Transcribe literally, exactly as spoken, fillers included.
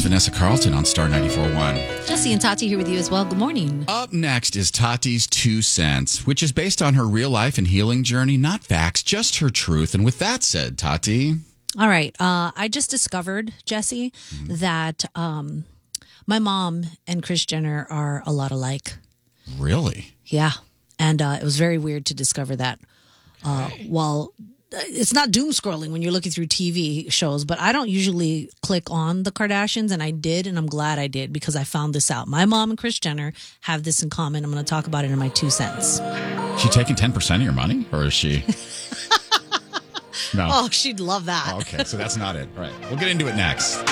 Vanessa Carlton on Star ninety-four point one. Jesse and Tati here with you as well. Good morning. Up next is Tati's Two Cents, which is based on her real life and healing journey, not facts, just her truth. And with that said, Tati. All right. Uh, I just discovered, Jesse, mm-hmm. that um, my mom and Kris Jenner are a lot alike. Really? Yeah. And uh, it was very weird to discover that. Uh, while it's not doom scrolling when you're looking through T V shows, but I don't usually click on the Kardashians, and I did, and I'm glad I did because I found this out. My mom and Kris Jenner have this in common. I'm going to talk about it in my two cents. She taking ten percent of your money, or is she? No. Oh, she'd love that. Oh, okay, so that's not it. All right. We'll get into it next.